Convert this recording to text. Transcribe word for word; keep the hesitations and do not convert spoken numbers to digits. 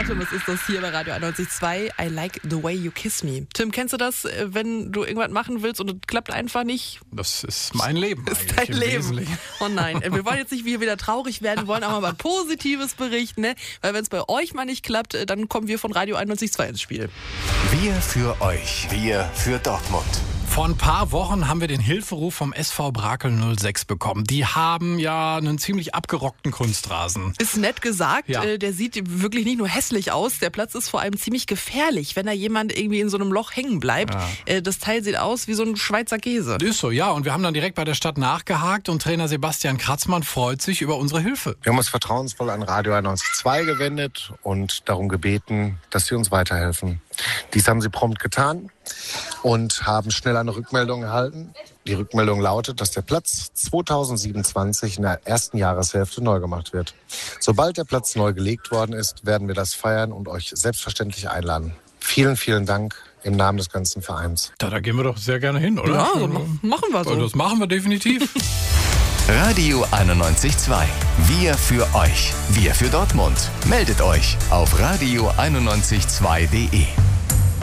Artemis ist das hier bei Radio einundneunzig Komma zwei. I like the way you kiss me. Tim, kennst du das, wenn du irgendwas machen willst und es klappt einfach nicht? Das ist mein Leben Das ist eigentlich dein im Leben. Wesentlichen. Oh nein, wir wollen jetzt nicht wieder, wieder traurig werden, wollen aber mal Positives berichten, ne? Weil wenn es bei euch mal nicht klappt, dann kommen wir von Radio einundneunzig Komma zwei ins Spiel. Wir für euch. Wir für Dortmund. Vor ein paar Wochen haben wir den Hilferuf vom S V Brakel null sechs bekommen. Die haben ja einen ziemlich abgerockten Kunstrasen. Ist nett gesagt, Ja. äh, der sieht wirklich nicht nur hässlich aus, der Platz ist vor allem ziemlich gefährlich, wenn da jemand irgendwie in so einem Loch hängen bleibt. Ja. Äh, das Teil sieht aus wie so ein Schweizer Käse. Ist so, ja. Und wir haben dann direkt bei der Stadt nachgehakt und Trainer Sebastian Kratzmann freut sich über unsere Hilfe. Wir haben uns vertrauensvoll an Radio einundneunzig Komma zwei gewendet und darum gebeten, dass sie uns weiterhelfen. Dies haben sie prompt getan und haben schnell eine Rückmeldung erhalten. Die Rückmeldung lautet, dass der Platz zweitausendsiebenundzwanzig in der ersten Jahreshälfte neu gemacht wird. Sobald der Platz neu gelegt worden ist, werden wir das feiern und euch selbstverständlich einladen. Vielen, vielen Dank im Namen des ganzen Vereins. Da, da gehen wir doch sehr gerne hin, oder? Ja, so ma- machen wir so. Das machen wir definitiv. Radio einundneunzig Komma zwei. Wir für euch. Wir für Dortmund. Meldet euch auf radio einundneunzig Komma zwei punkt de.